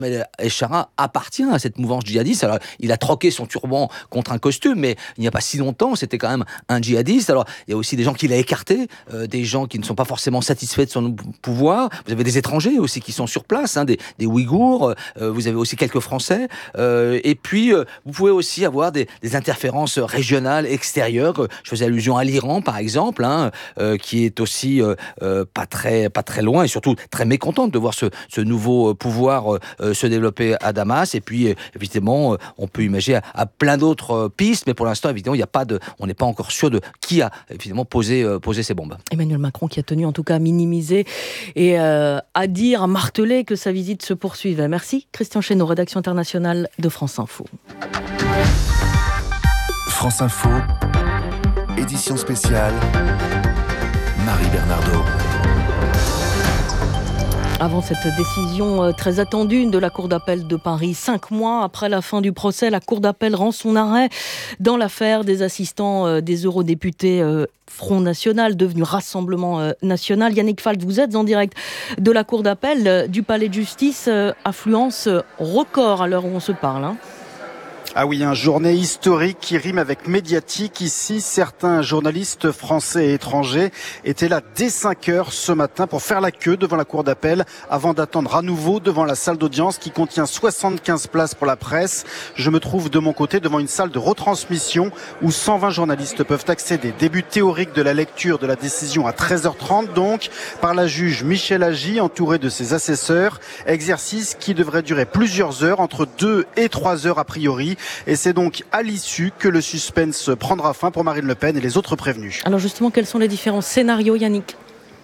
Mais Echara appartient à cette mouvance djihadiste. Alors, il a troqué son turban contre un costume, mais il n'y a pas si longtemps, c'était quand même un djihadiste. Alors, il y a aussi des gens qu'il a écartés, des gens qui ne sont pas forcément satisfaits de son pouvoir. Vous avez des étrangers aussi qui sont sur place, des Ouïghours. Vous avez aussi quelques Français. Et puis, vous pouvez aussi avoir des interférences régionales, extérieures. Je faisais allusion à l'Iran, par exemple, qui est aussi pas très loin et surtout très mécontente de voir ce nouveau pouvoir se développer à Damas. Et puis, évidemment, on peut imaginer à plein d'autres pistes, mais pour l'instant, évidemment, on n'est pas encore sûr de qui a évidemment posé ces bombes. Emmanuel Macron qui a tenu en tout cas à minimiser et à marteler que sa visite se poursuivait. Merci Christian Chesneau, rédaction internationale de France Info. France Info, édition spéciale, Marie Bernardo. Avant cette décision très attendue de la Cour d'appel de Paris, 5 mois après la fin du procès, la Cour d'appel rend son arrêt dans l'affaire des assistants des eurodéputés Front National, devenu Rassemblement National. Yannick Falt, vous êtes en direct de la Cour d'appel du Palais de Justice. Affluence record à l'heure où on se parle. Ah oui, un journée historique qui rime avec médiatique. Ici, certains journalistes français et étrangers étaient là dès 5 heures ce matin pour faire la queue devant la cour d'appel avant d'attendre à nouveau devant la salle d'audience qui contient 75 places pour la presse. Je me trouve de mon côté devant une salle de retransmission où 120 journalistes peuvent accéder. Début théorique de la lecture de la décision à 13h30 donc par la juge Michel Agy entourée de ses assesseurs. Exercice qui devrait durer plusieurs heures, entre 2 et 3 heures a priori. Et c'est donc à l'issue que le suspense prendra fin pour Marine Le Pen et les autres prévenus. Alors justement, quels sont les différents scénarios, Yannick ?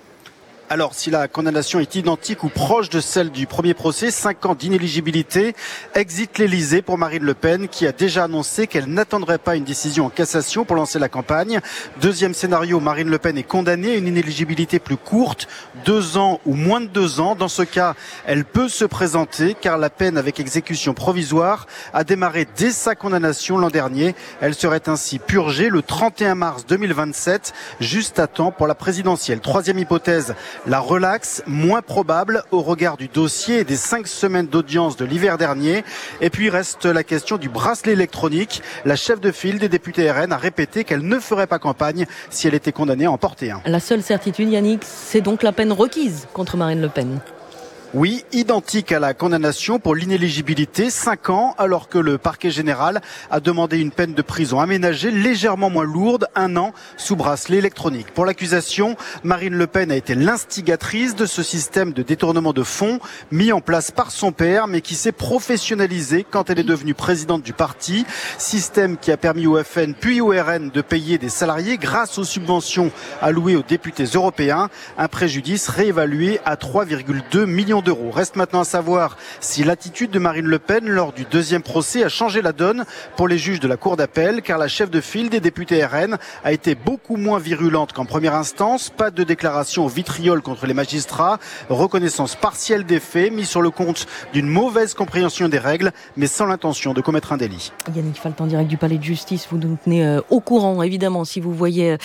Alors, si la condamnation est identique ou proche de celle du premier procès, 5 ans d'inéligibilité, exit l'Elysée pour Marine Le Pen, qui a déjà annoncé qu'elle n'attendrait pas une décision en cassation pour lancer la campagne. Deuxième scénario, Marine Le Pen est condamnée à une inéligibilité plus courte, 2 ans ou moins de 2 ans. Dans ce cas, elle peut se présenter, car la peine avec exécution provisoire a démarré dès sa condamnation l'an dernier. Elle serait ainsi purgée le 31 mars 2027, juste à temps pour la présidentielle. Troisième hypothèse, la relaxe, moins probable au regard du dossier et des 5 semaines d'audience de l'hiver dernier. Et puis reste la question du bracelet électronique. La chef de file des députés RN a répété qu'elle ne ferait pas campagne si elle était condamnée à en porter un. La seule certitude, Yannick, c'est donc la peine requise contre Marine Le Pen. Oui, identique à la condamnation pour l'inéligibilité, 5 ans, alors que le parquet général a demandé une peine de prison aménagée légèrement moins lourde, 1 an sous bracelet électronique. Pour l'accusation, Marine Le Pen a été l'instigatrice de ce système de détournement de fonds mis en place par son père, mais qui s'est professionnalisé quand elle est devenue présidente du parti. Système qui a permis au FN puis au RN de payer des salariés grâce aux subventions allouées aux députés européens. Un préjudice réévalué à 3,2 millions d'euros. Reste maintenant à savoir si l'attitude de Marine Le Pen lors du deuxième procès a changé la donne pour les juges de la Cour d'appel, car la chef de file des députés RN a été beaucoup moins virulente qu'en première instance. Pas de déclaration au vitriol contre les magistrats, reconnaissance partielle des faits, mis sur le compte d'une mauvaise compréhension des règles, mais sans l'intention de commettre un délit. Yannick Falt en direct du Palais de Justice, vous nous tenez au courant, évidemment, si vous voyez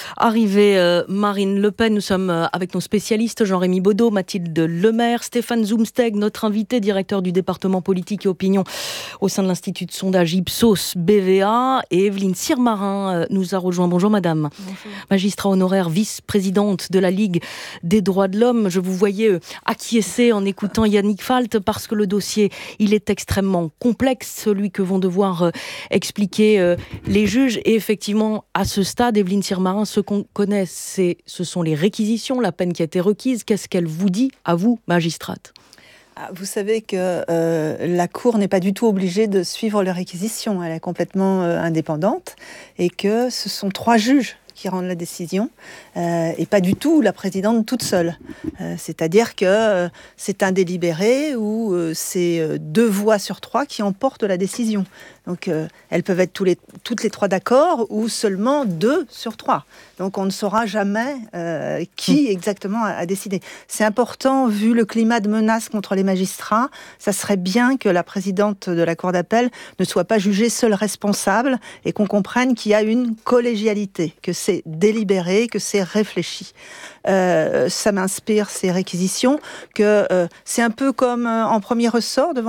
arriver Marine Le Pen. Nous sommes avec nos spécialistes, Jean-Rémy Baudot, Mathilde Lemaire, Stéphane Zumsteg, notre invité, directeur du département politique et opinion au sein de l'Institut de sondage Ipsos BVA, et Evelyne Sirmarin nous a rejoint. Bonjour madame. Bonjour. Magistrat honoraire, vice-présidente de la Ligue des droits de l'homme. Je vous voyais acquiescer en écoutant Yannick Falt parce que le dossier, il est extrêmement complexe, celui que vont devoir expliquer les juges. Et effectivement, à ce stade, Evelyne Sirmarin, ce qu'on connaît, ce sont les réquisitions, la peine qui a été requise. Qu'est-ce qu'elle vous dit, à vous, magistrate? Vous savez que la Cour n'est pas du tout obligée de suivre les réquisitions. Elle est complètement indépendante et que ce sont 3 juges qui rendent la décision et pas du tout la présidente toute seule. C'est-à-dire que c'est un délibéré où c'est 2 voix sur 3 qui emportent la décision. Donc elles peuvent être toutes les 3 d'accord ou seulement 2 sur 3. Donc on ne saura jamais qui exactement a décidé. C'est important, vu le climat de menace contre les magistrats, ça serait bien que la présidente de la Cour d'appel ne soit pas jugée seule responsable et qu'on comprenne qu'il y a une collégialité, que c'est délibéré, que c'est réfléchi. Ça m'inspire ces réquisitions, que c'est un peu comme en premier ressort devant